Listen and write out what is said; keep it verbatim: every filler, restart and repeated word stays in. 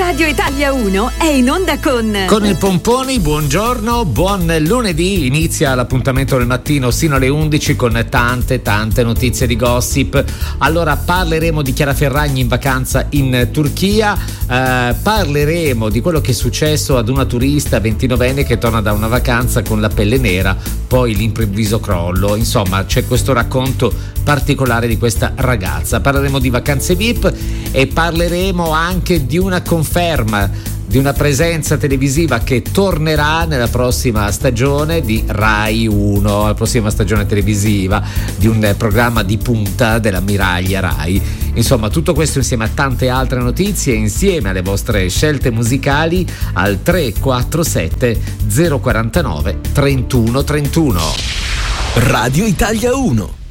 Radio Italia uno è in onda con Con il Pomponi. Buongiorno, buon lunedì. Inizia l'appuntamento del mattino sino alle undici con tante tante notizie di gossip. Allora parleremo di Chiara Ferragni in vacanza in Turchia, eh, parleremo di quello che è successo ad una turista ventinovenne che torna da una vacanza con la pelle nera, poi l'improvviso crollo. Insomma, c'è questo racconto particolare di questa ragazza. Parleremo di vacanze V I P e parleremo anche di una conferma di una presenza televisiva che tornerà nella prossima stagione di Rai uno, la prossima stagione televisiva di un programma di punta dell'ammiraglia Rai. Insomma, tutto questo insieme a tante altre notizie, insieme alle vostre scelte musicali al tre quattro sette zero quarantanove trentuno trentuno. Radio Italia uno.